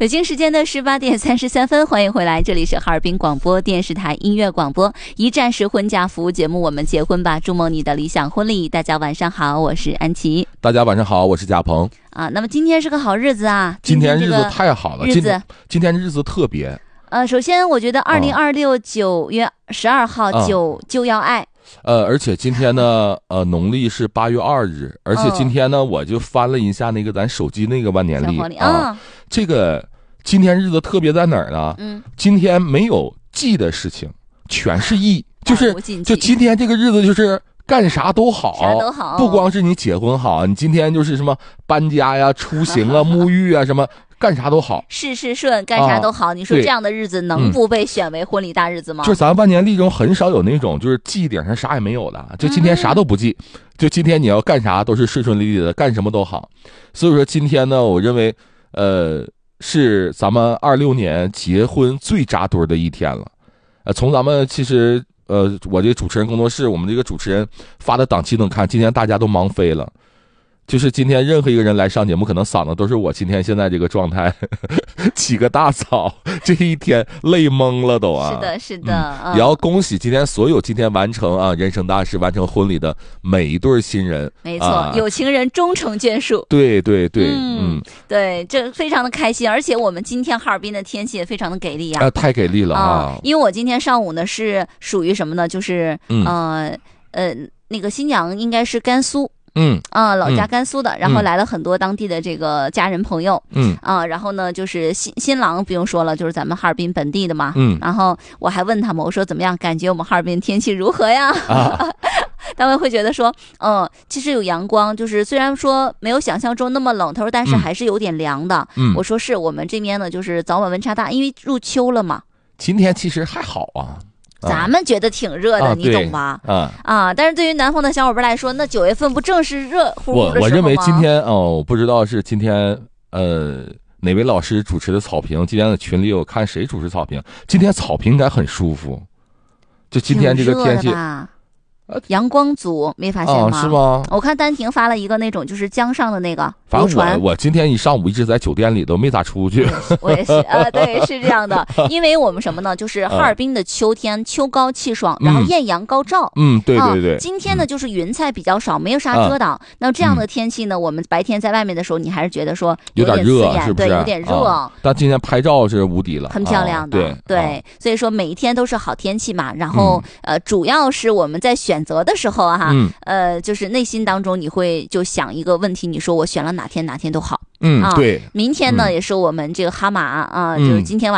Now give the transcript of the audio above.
北京时间的18:33，欢迎回来，这里是哈尔滨广播电视台音乐广播一站式婚嫁服务节目，我们结婚吧，筑梦你的理想婚礼。大家晚上好，我是安琪。 大家晚上好，我是贾鹏。 那么今天是个好日子啊， 今天日子太好了，今天日子特别。 首先我觉得2026 9月12号就要爱。 而且今天呢，农历是8月2日，而且今天呢，我就翻了一下那个咱手机那个万年历啊，这个今天日子特别在哪儿呢？今天没有忌的事情，全是义，就今天这个日子就是干啥都好，不光是你结婚好，你今天就是什么搬家呀、出行啊、沐浴啊什么。干啥都好，事事顺，干啥都好。你说这样的日子能不被选为婚礼大日子吗？ 就是咱万年历中很少有那种就是记顶上啥也没有的，就今天啥都不记，就今天你要干啥都是顺顺利利的，干什么都好。所以说今天呢，我认为是咱们26年结婚最扎堆的一天了。从咱们其实我这个主持人工作室，我们这个主持人发的档期能看，今天大家都忙飞了。就是今天任何一个人来上节目，可能嗓子都是我今天现在这个状态，起个大早，这一天累懵了都啊！ 是的， 也要恭喜今天完成人生大事、完成婚礼的每一对新人。 没错，有情人终成眷属。 对，对， 这非常的开心，而且我们今天哈尔滨的天气也非常的给力啊！ 太给力了啊！ 因为我今天上午呢是属于什么呢？就是那个新娘应该是甘肃。老家甘肃的，然后来了很多当地的这个家人朋友，然后呢，就是新郎不用说了，就是咱们哈尔滨本地的嘛，然后我还问他们，我说怎么样，感觉我们哈尔滨天气如何呀？他们会觉得说，其实有阳光，就是虽然说没有想象中那么冷，他说但是还是有点凉的。我说是我们这边呢，就是早晚温差大，因为入秋了嘛。 今天其实还好啊。 咱们觉得挺热的，你懂吧？但是对于南方的小伙伴来说，那9月份不正是热乎乎的时候吗？ 我认为今天我不知道是今天哪位老师主持的草坪，今天的群里有看谁主持草坪，今天草坪应该很舒服，就今天这个天气。 阳光足，没发现吗？ 是吗？ 我看丹婷发了一个那种就是江上的那个反正我今天一上午一直在酒店里都没咋出去。 我也是对，是这样的，因为我们什么呢？就是哈尔滨的秋天，秋高气爽，然后艳阳高照。 对。 今天呢，就是云彩比较少，没有啥遮挡。那这样的天气呢，我们白天在外面的时候，你还是觉得说有点热，是不是？ 对，有点热。 但今天拍照是无敌了， 很漂亮的。对，所以说每一天都是好天气嘛。然后主要是我们在选择的时候就是内心当中你会就想一个问题，你说我选了哪天都好。对。明天呢也是我们这个哈马就是今天晚上